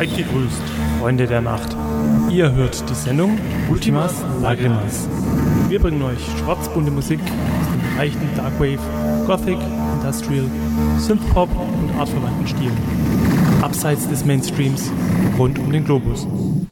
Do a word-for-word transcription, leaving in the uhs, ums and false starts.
Seid gegrüßt, Freunde der Nacht. Ihr hört die Sendung Ultimas Lagrimas. Wir bringen euch schwarzbunte Musik aus den Bereichen Darkwave, Gothic, Industrial, Synthpop und artverwandten Stilen. Abseits des Mainstreams, rund um den Globus.